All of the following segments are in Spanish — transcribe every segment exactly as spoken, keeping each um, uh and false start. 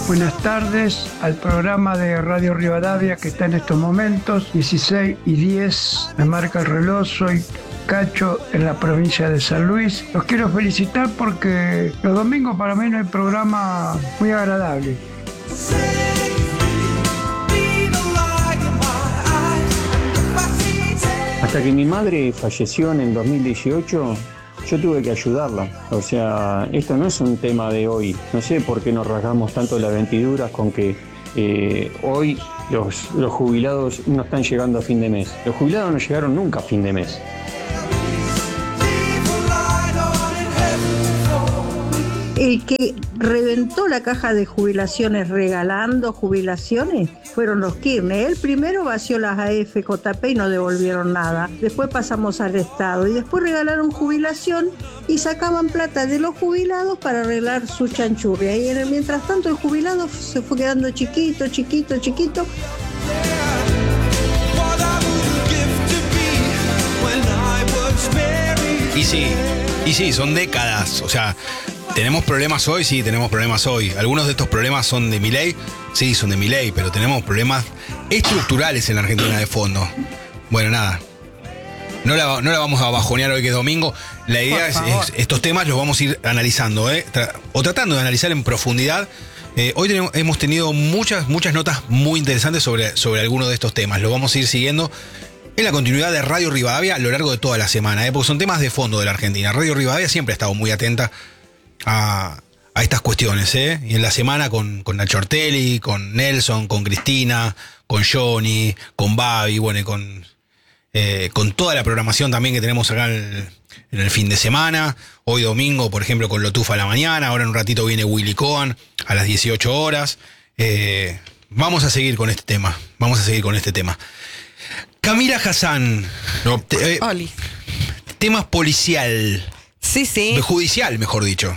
Buenas tardes al programa de Radio Rivadavia que está en estos momentos, dieciséis y diez, me marca el reloj, soy Cacho en la provincia de San Luis. Los quiero felicitar porque los domingos para mí no hay programa muy agradable. Hasta que mi madre falleció en el dos mil dieciocho, yo tuve que ayudarla. O sea, esto no es un tema de hoy. No sé por qué nos rasgamos tanto las vestiduras con que eh, hoy los, los jubilados no están llegando a fin de mes. Los jubilados no llegaron nunca a fin de mes. El que reventó la caja de jubilaciones regalando jubilaciones fueron los Kirchner. Él primero vació las A F, J P y no devolvieron nada. Después pasamos al Estado y después regalaron jubilación y sacaban plata de los jubilados para arreglar su chanchurria. Y en el, mientras tanto el jubilado se fue quedando chiquito, chiquito, chiquito. Y sí, y sí, son décadas, o sea... ¿Tenemos problemas hoy? Sí, tenemos problemas hoy. Algunos de estos problemas son de Milei. Sí, son de Milei, pero tenemos problemas estructurales en la Argentina de fondo. Bueno, nada. No la, no la vamos a bajonear hoy que es domingo. La idea es, es estos temas los vamos a ir analizando, ¿eh? Tra- o tratando de analizar en profundidad. Eh, hoy tenemos, hemos tenido muchas, muchas notas muy interesantes sobre, sobre algunos de estos temas. Los vamos a ir siguiendo en la continuidad de Radio Rivadavia a lo largo de toda la semana, ¿eh? Porque son temas de fondo de la Argentina. Radio Rivadavia siempre ha estado muy atenta A, a estas cuestiones, ¿eh? Y en la semana con, con Nacho Ortelli, con Nelson, con Cristina, con Johnny, con Babi, bueno, y con, eh, con toda la programación también que tenemos acá en el, en el fin de semana. Hoy domingo, por ejemplo, con Lotufa a la mañana. Ahora en un ratito viene Willy Cohen a las dieciocho horas. Eh, vamos a seguir con este tema. Vamos a seguir con este tema. Camila Hassan. No. Te, eh, Oli. Temas policial. Sí, sí. Judicial, mejor dicho.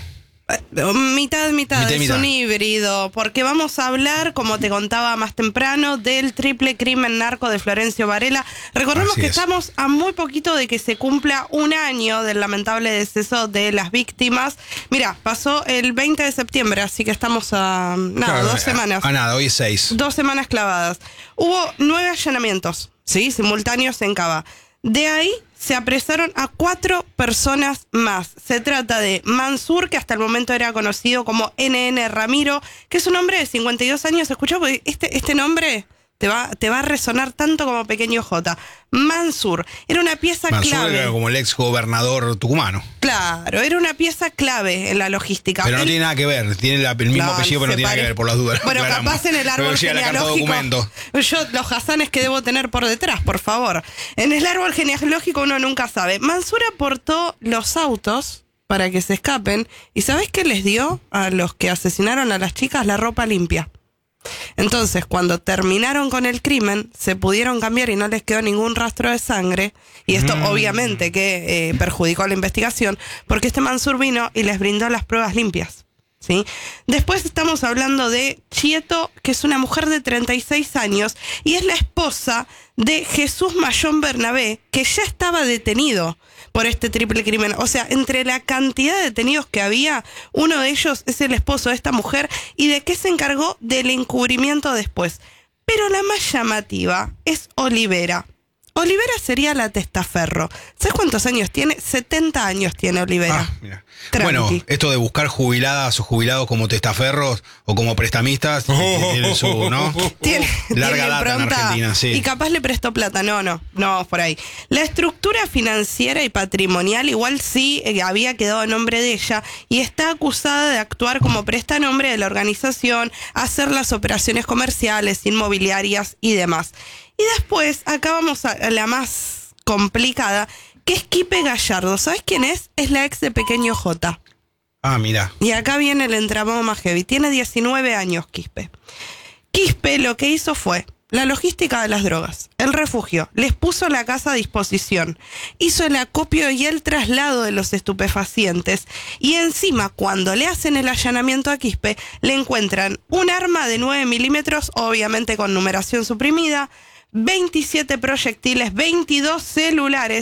Mitad, mitad, mitad, es mitad. un híbrido, porque vamos a hablar, como te contaba más temprano, del triple crimen narco de Florencio Varela. Recordemos Así que es. estamos a muy poquito de que se cumpla un año del lamentable deceso de las víctimas. Mira, pasó el veinte de septiembre, así que estamos a nada, Claro, dos semanas. A, a nada, hoy es seis. Dos semanas clavadas. Hubo nueve allanamientos, ¿sí? Simultáneos en Cava. De ahí se apresaron a cuatro personas más. Se trata de Mansur, que hasta el momento era conocido como N N Ramiro, que es un hombre de cincuenta y dos años. Escuchá, porque este, este nombre te va, te va a resonar tanto como Pequeño J. Mansur. Era una pieza Mansur clave. era como el ex gobernador tucumano. Claro, era una pieza clave en la logística. Pero no Él- tiene nada que ver. Tiene la- el mismo No, apellido, pero no se tiene nada pare- que ver, por las dudas. Bueno, aclaramos. capaz en el árbol Pero llega la carta de genealógico. documento. Yo, los Hassanes que debo tener por detrás, por favor. En el árbol genealógico uno nunca sabe. Mansur aportó los autos para que se escapen. ¿Y sabés qué les dio a los que asesinaron a las chicas? La ropa limpia. Entonces, cuando terminaron con el crimen, se pudieron cambiar y no les quedó ningún rastro de sangre. Y esto Mm. obviamente que eh, perjudicó la investigación, porque este Mansur vino y les brindó las pruebas limpias. ¿Sí? Después estamos hablando de Chieto, que es una mujer de treinta y seis años y es la esposa de Jesús Mayón Bernabé, que ya estaba detenido por este triple crimen. O sea, entre la cantidad de detenidos que había, uno de ellos es el esposo de esta mujer y de qué se encargó del encubrimiento después. Pero la más llamativa es Olivera. Olivera sería la testaferro. ¿Sabes cuántos años tiene? setenta años tiene Olivera. Ah, mira. Tranqui. Bueno, esto de buscar jubiladas o jubilados como testaferros o como prestamistas, tiene su, ¿no? Tiene, Larga tiene data en impronta Argentina, sí. Y capaz le prestó plata. No, no, no vamos por ahí. La estructura financiera y patrimonial igual sí eh, había quedado a nombre de ella y está acusada de actuar como prestanombre de la organización, hacer las operaciones comerciales, inmobiliarias y demás. Y después, acá vamos a a la más complicada, que es Quipe Gallardo. ¿Sabes quién es? Es la ex de Pequeño J. Ah, mira. Y acá viene el entramado más heavy. Tiene diecinueve años Quispe. Quispe lo que hizo fue la logística de las drogas, el refugio, les puso la casa a disposición, hizo el acopio y el traslado de los estupefacientes y encima cuando le hacen el allanamiento a Quispe le encuentran un arma de nueve milímetros, obviamente con numeración suprimida, veintisiete proyectiles, veintidós celulares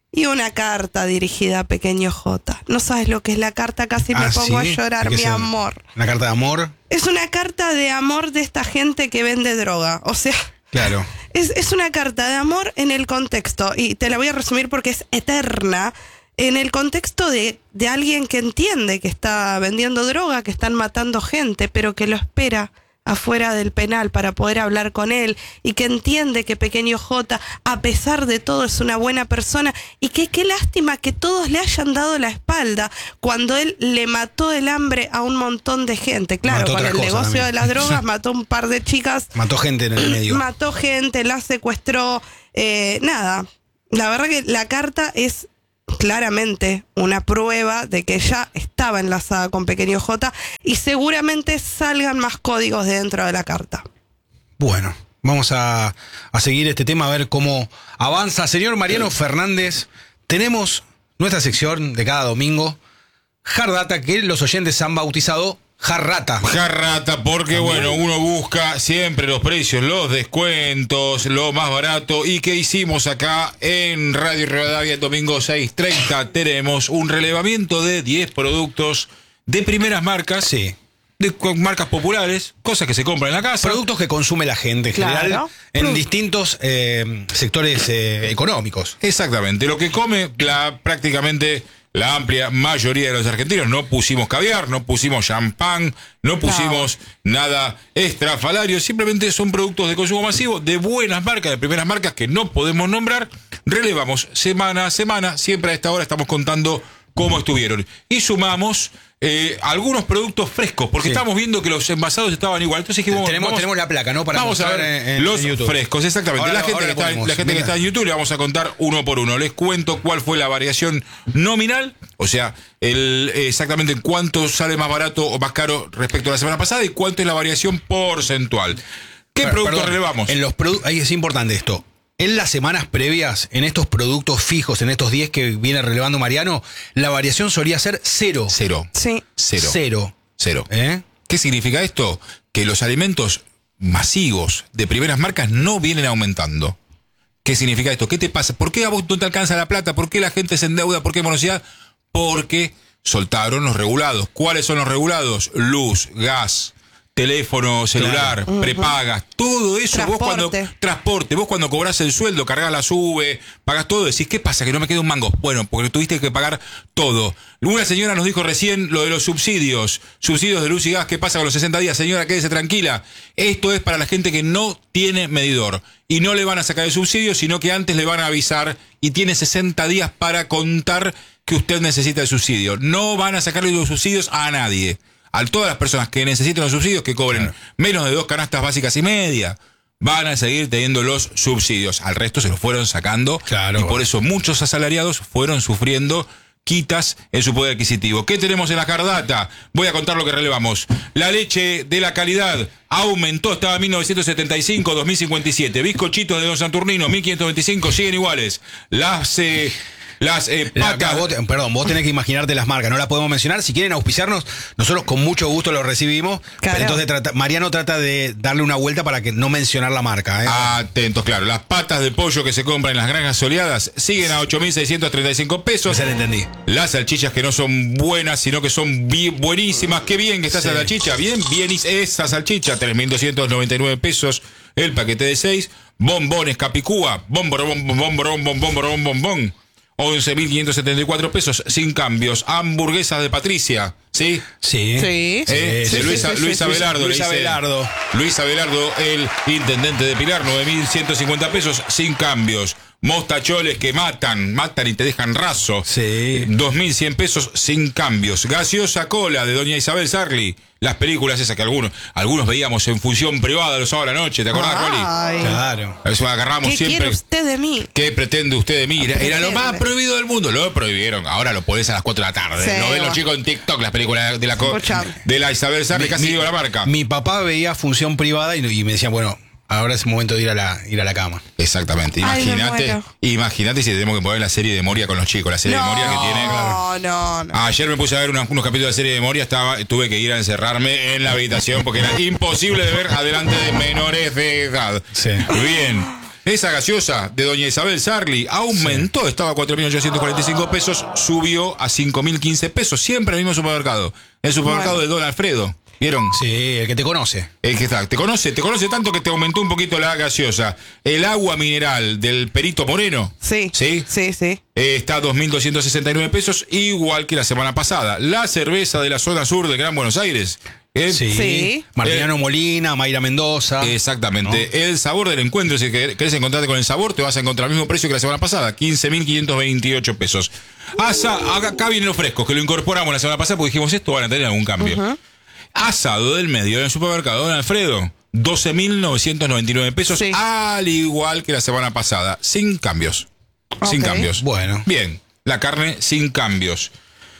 y una carta dirigida a Pequeño J. No sabes lo que es la carta, casi me Ah, pongo ¿sí? a llorar, ¿De qué mi se- amor. ¿Una carta de amor? Es una carta de amor de esta gente que vende droga. O sea, Claro. es, es una carta de amor en el contexto, y te la voy a resumir porque es eterna, en el contexto de, de alguien que entiende que está vendiendo droga, que están matando gente, pero que lo espera afuera del penal para poder hablar con él, y que entiende que Pequeño J, a pesar de todo, es una buena persona, y que qué lástima que todos le hayan dado la espalda cuando él le mató el hambre a un montón de gente. Claro, Mató con el otras cosas negocio de también. las drogas mató un par de chicas, Mató gente en el medio. mató gente, la secuestró, eh, nada. La verdad que la carta es claramente una prueba de que ya estaba enlazada con Pequeño J, y seguramente salgan más códigos dentro de la carta. Bueno, vamos a, a seguir este tema, a ver cómo avanza. Señor Mariano Fernández, tenemos nuestra sección de cada domingo, Hard Data, que los oyentes han bautizado Jarrata. Jarrata, porque bueno, uno busca siempre los precios, los descuentos, lo más barato. ¿Y qué hicimos acá en Radio Rivadavia el domingo seis treinta? Tenemos un relevamiento de diez productos de primeras marcas, Sí. de con marcas populares, cosas que se compran en la casa. Productos que consume la gente en Claro. general en Mm. distintos eh, sectores eh, económicos. Exactamente, lo que come la prácticamente la amplia mayoría de los argentinos. No pusimos caviar, no pusimos champán, no pusimos nada estrafalario, simplemente son productos de consumo masivo de buenas marcas, de primeras marcas que no podemos nombrar. Relevamos semana a semana, siempre a esta hora estamos contando cómo estuvieron. Y sumamos eh, algunos productos frescos, porque Sí. estamos viendo que los envasados estaban igual. Entonces dijimos, tenemos, vamos- tenemos la placa, ¿no? Para vamos a mostrar ver en- en los YouTube. frescos, exactamente. Ahora- la gente, ahora que, lo está, ponemos. la gente que Venga. está en YouTube le vamos a contar uno por uno. Les cuento cuál fue la variación nominal, o sea, el, exactamente en cuánto sale más barato o más caro respecto a la semana pasada, y cuánto es la variación porcentual. ¿Qué Per- productos perdón, relevamos? En los produ- ahí es importante esto. En las semanas previas, en estos productos fijos, en estos diez que viene relevando Mariano, la variación solía ser cero. Cero. Sí. Cero. Cero. Cero. ¿Eh? ¿Qué significa esto? Que los alimentos masivos de primeras marcas no vienen aumentando. ¿Qué significa esto? ¿Qué te pasa? ¿Por qué a vos no te alcanza la plata? ¿Por qué la gente se endeuda? ¿Por qué morosidad? Porque soltaron los regulados. ¿Cuáles son los regulados? Luz, gas, teléfono celular, Claro. prepagas, todo eso. Vos cuando Transporte. transporte, vos cuando cobrás el sueldo, cargas la sube, pagás todo, decís, ¿qué pasa? Que no me queda un mango. Bueno, porque tuviste que pagar todo. Una señora nos dijo recién lo de los subsidios, subsidios de luz y gas, ¿qué pasa con los sesenta días? Señora, quédese tranquila. Esto es para la gente que no tiene medidor y no le van a sacar el subsidio, sino que antes le van a avisar y tiene sesenta días para contar que usted necesita el subsidio. No van a sacarle los subsidios a nadie. A todas las personas que necesiten los subsidios, que cobren Claro. menos de dos canastas básicas y media, van a seguir teniendo los subsidios. Al resto se los fueron sacando. Claro. Y por eso muchos asalariados fueron sufriendo quitas en su poder adquisitivo. ¿Qué tenemos en la Cardata? Voy a contar lo que relevamos. La leche de la calidad aumentó, estaba en mil novecientos setenta y cinco, dos mil cincuenta y siete. Bizcochitos de Don Saturnino, mil quinientos veinticinco, siguen iguales. Las... Eh, Las eh, La- pacas... vos te- perdón, vos tenés que imaginarte las marcas, no las podemos mencionar. Si quieren auspiciarnos, nosotros con mucho gusto lo recibimos. Claro. Pero entonces trata- Mariano trata de darle una vuelta para que no mencionar la marca. ¿eh? Atentos, claro. Las patas de pollo que se compran en las granjas soleadas siguen a ocho mil seiscientos treinta y cinco pesos. Esa la entendí. Las salchichas que no son buenas, sino que son bien, buenísimas. Qué bien que está Sí. esa salchicha. Bien, bien esa salchicha. tres mil doscientos noventa y nueve pesos el paquete de seis. Bombones Capicúa. Bomborón, bomborón, bomborón, bomborón, bombón. once mil quinientos setenta y cuatro pesos sin cambios. Hamburguesas de Patricia. ¿Sí? Sí. Sí. Eh, Sí, de sí, Luis, sí, sí, Luis sí, Abelardo. Luis le dice. Abelardo. Luis Abelardo, el intendente de Pilar, nueve mil ciento cincuenta pesos sin cambios. Mostacholes que matan, matan y te dejan raso. Sí. dos mil cien pesos sin cambios. Gaseosa Cola de doña Isabel Sarli. Las películas esas que algunos algunos veíamos en función privada los sábados a la noche. ¿Te acordás, Rolly? Ay, Claro. Eso agarramos ¿qué siempre. quiere usted de mí? ¿Qué pretende usted de mí? Era, era lo más Pretende. prohibido del mundo. Lo prohibieron. Ahora lo podés a las cuatro de la tarde. Sí, lo ven los va. chicos en TikTok, las películas de la, co- Escuchame. de la Isabel Sarli. Mi- Casi mi- digo la marca. Mi papá veía función privada y, y me decía, bueno, ahora es el momento de ir a la, ir a la cama. Exactamente. Ay, me Imagínate, muero. imagínate si tenemos que poner la serie de Moria con los chicos. La serie de Moria que tiene. No, no, no. Ayer me puse a ver unos, unos capítulos de serie de Moria, estaba, tuve que ir a encerrarme en la habitación porque era imposible de ver adelante de menores de edad. Sí. Bien. Esa gaseosa de doña Isabel Sarli aumentó, sí. Estaba a cuatro mil ochocientos cuarenta y cinco pesos, subió a cinco mil quince pesos, siempre en el mismo supermercado. El supermercado bueno. de Don Alfredo. ¿Vieron? Sí, el que te conoce. El que está, te conoce, te conoce tanto que te aumentó un poquito la gaseosa. El agua mineral del Perito Moreno. Sí. Sí, sí. sí. Eh, está a dos mil doscientos sesenta y nueve pesos, igual que la semana pasada. La cerveza de la zona sur de Gran Buenos Aires. Eh, sí. sí. Martiniano eh, Molina, Mayra Mendoza. Exactamente. ¿No? El sabor del encuentro, si querés encontrarte con el sabor, te vas a encontrar al mismo precio que la semana pasada, quince mil quinientos veintiocho pesos. Asa, acá vienen los frescos, que lo incorporamos la semana pasada porque dijimos esto van a tener algún cambio. Uh-huh. Asado del medio en el supermercado Don Alfredo, doce mil novecientos noventa y nueve pesos, sí. Al igual que la semana pasada, sin cambios. Okay. Sin cambios. Bueno. Bien, la carne sin cambios.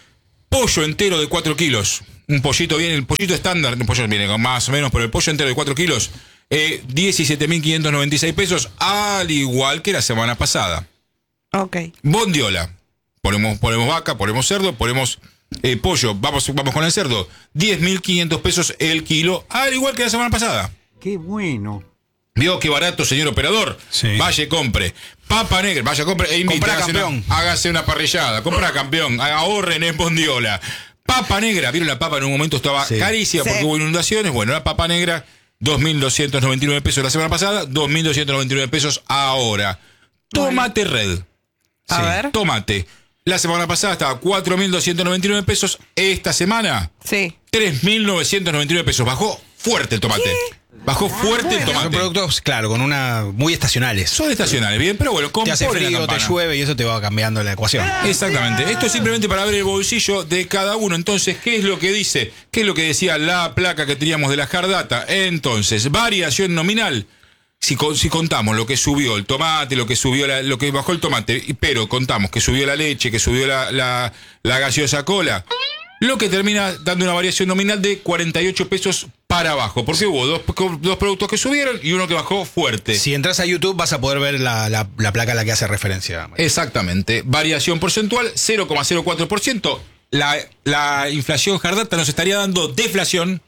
Pollo entero de cuatro kilos. Un pollito bien, el pollito estándar, el pollo viene con más o menos, pero el pollo entero de cuatro kilos, eh, diecisiete mil quinientos noventa y seis pesos, al igual que la semana pasada. Ok. Bondiola. Ponemos, ponemos vaca, ponemos cerdo, ponemos... Eh, pollo, vamos, vamos con el cerdo, diez mil quinientos pesos el kilo, al igual que la semana pasada. Qué bueno. Vio qué barato, señor operador. Sí. Vaya y compre. Papa negra, vaya, compre e invite. Compra campeón. Una, hágase una parrillada. Compra campeón. Ahorren en Bondiola. Papa negra, vieron la papa en un momento estaba sí. carísima sí. porque hubo inundaciones. Bueno, la papa negra, dos mil doscientos noventa y nueve pesos la semana pasada, dos mil doscientos noventa y nueve pesos ahora. Tomate red. A sí. ver. Tomate. La semana pasada estaba cuatro mil doscientos noventa y nueve pesos. Esta semana, sí. tres mil novecientos noventa y nueve pesos. Bajó fuerte el tomate. ¿Qué? Bajó fuerte bueno. el tomate. Son productos, claro, con una muy estacionales. Son estacionales, bien, pero bueno, te hace frío, te llueve y eso te va cambiando la ecuación. Exactamente. Esto es simplemente para ver el bolsillo de cada uno. Entonces, ¿qué es lo que dice? ¿Qué es lo que decía la placa que teníamos de la Hard Data? Entonces, variación nominal. Si, si contamos lo que subió el tomate, lo que subió la, lo que bajó el tomate, pero contamos que subió la leche, que subió la, la, la gaseosa cola, lo que termina dando una variación nominal de cuarenta y ocho pesos para abajo, porque hubo dos, dos productos que subieron y uno que bajó fuerte. Si entras a YouTube vas a poder ver la, la, la placa a la que hace referencia. Exactamente. Variación porcentual, cero coma cero cuatro por ciento. La, la inflación Hard Data nos estaría dando deflación.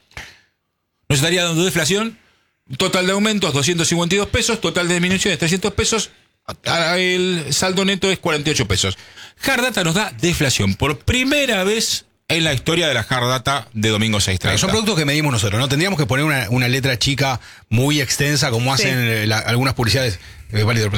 Nos estaría dando deflación. Total de aumentos, doscientos cincuenta y dos pesos. Total de disminuciones, trescientos pesos. El saldo neto es cuarenta y ocho pesos. Hard Data nos da deflación por primera vez en la historia de la Hard Data de domingo seis treinta. Son productos que medimos nosotros, ¿no? Tendríamos que poner una, una letra chica muy extensa, como sí. hacen la, algunas publicidades. Es válido,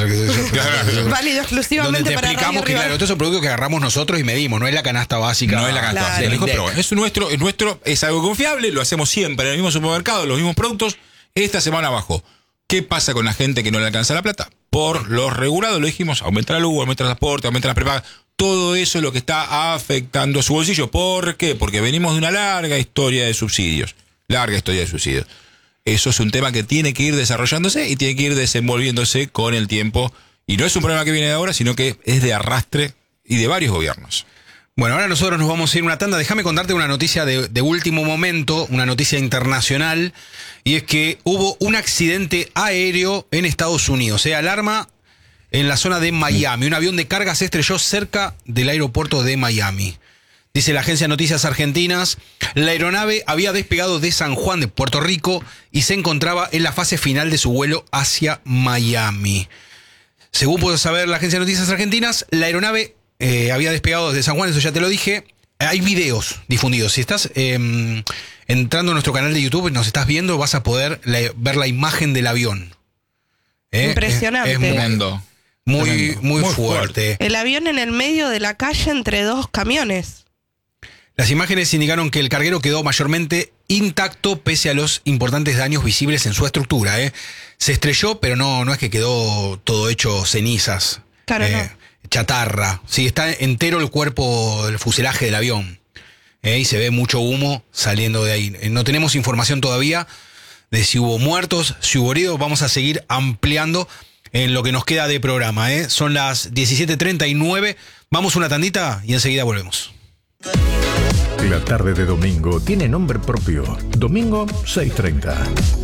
válido exclusivamente donde te para explicamos que, claro, estos son productos que agarramos nosotros y medimos, no es la canasta básica. No es la canasta claro. básica. Pero es nuestro, es nuestro, es algo confiable, lo hacemos siempre en el mismo supermercado, los mismos productos. Esta semana bajó. ¿Qué pasa con la gente que no le alcanza la plata? Por los regulados, lo dijimos, aumenta la luz, aumenta el transporte, aumenta las prepagas. Todo eso es lo que está afectando a su bolsillo. ¿Por qué? Porque venimos de una larga historia de subsidios. Larga historia de subsidios. Eso es un tema que tiene que ir desarrollándose y tiene que ir desenvolviéndose con el tiempo. Y no es un problema que viene de ahora, sino que es de arrastre y de varios gobiernos. Bueno, ahora nosotros nos vamos a ir a una tanda. Déjame contarte una noticia de, de último momento, una noticia internacional, y es que hubo un accidente aéreo en Estados Unidos. Se alarma en la zona de Miami. Un avión de carga se estrelló cerca del aeropuerto de Miami. Dice la agencia de noticias argentinas, la aeronave había despegado de San Juan de Puerto Rico y se encontraba en la fase final de su vuelo hacia Miami. Según pudo saber la agencia de noticias argentinas, la aeronave Eh, había despegado desde San Juan, eso ya te lo dije. Hay videos difundidos. Si estás eh, entrando a nuestro canal de YouTube, nos estás viendo, vas a poder le, ver la imagen del avión. ¿Eh? Impresionante. Es, es tremendo. Muy, tremendo. muy, muy fuerte. fuerte. El avión en el medio de la calle entre dos camiones. Las imágenes indicaron que el carguero quedó mayormente intacto pese a los importantes daños visibles en su estructura. ¿eh? Se estrelló, pero no, no es que quedó todo hecho cenizas. Claro, eh, no. Chatarra, sí, está entero el cuerpo del fuselaje del avión eh, y se ve mucho humo saliendo de ahí. Eh, no tenemos información todavía de si hubo muertos, si hubo heridos. Vamos a seguir ampliando en lo que nos queda de programa. Eh. Son las diecisiete treinta y nueve. Vamos una tandita y enseguida volvemos. La tarde de domingo tiene nombre propio. Domingo seis treinta.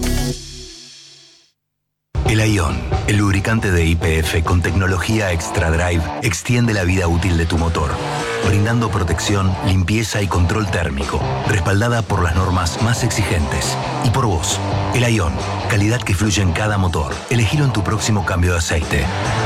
El Ion, el lubricante de Y P F con tecnología Extra Drive, extiende la vida útil de tu motor. brindando protección, limpieza y control térmico, respaldada por las normas más exigentes. Y por vos, el Ion, calidad que fluye en cada motor. Elegilo en tu próximo cambio de aceite.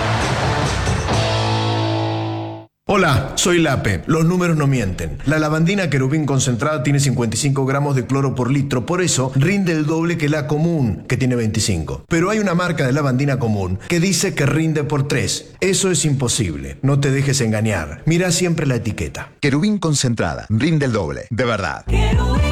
Hola, soy Lape. Los números no mienten. La lavandina Querubín concentrada tiene cincuenta y cinco gramos de cloro por litro, por eso rinde el doble que la común, que tiene veinticinco. Pero hay una marca de lavandina común que dice que rinde por tres. Eso es imposible. No te dejes engañar. Mira siempre la etiqueta. Querubín concentrada, rinde el doble, de verdad. Querubín.